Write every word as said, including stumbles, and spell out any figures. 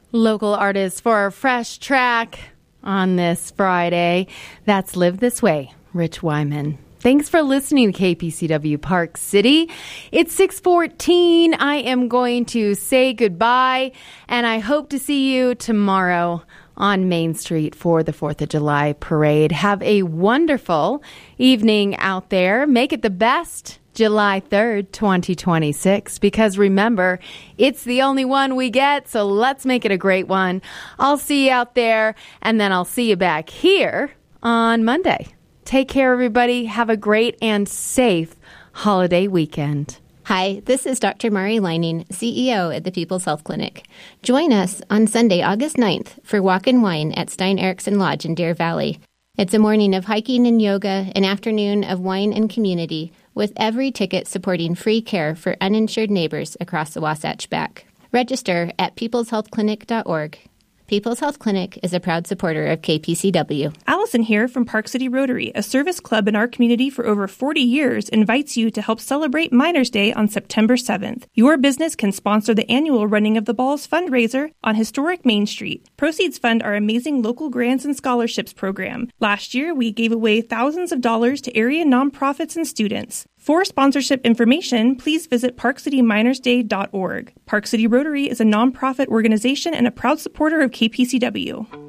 Local artists for a fresh track on this Friday. That's Live This Way, Rich Wyman. Thanks for listening to K P C W Park City. It's six fourteen. I am going to say goodbye, and I hope to see you tomorrow on Main Street for the fourth of July parade. Have a wonderful evening out there. Make it the best July third, twenty twenty-six, because remember, it's the only one we get, so let's make it a great one. I'll see you out there, and then I'll see you back here on Monday. Take care, everybody. Have a great and safe holiday weekend. Hi, this is Doctor Mari Lining, C E O at the People's Health Clinic. Join us on Sunday, August ninth for Walk and Wine at Stein Eriksen Lodge in Deer Valley. It's a morning of hiking and yoga, an afternoon of wine and community, with every ticket supporting free care for uninsured neighbors across the Wasatch Back. Register at peoples health clinic dot org. People's Health Clinic is a proud supporter of K P C W. Allison here from Park City Rotary, a service club in our community for over forty years, invites you to help celebrate Miners' Day on September seventh. Your business can sponsor the annual Running of the Balls fundraiser on historic Main Street. Proceeds fund our amazing local grants and scholarships program. Last year, we gave away thousands of dollars to area nonprofits and students. For sponsorship information, please visit park city miners day dot org. Park City Rotary is a nonprofit organization and a proud supporter of K P C W.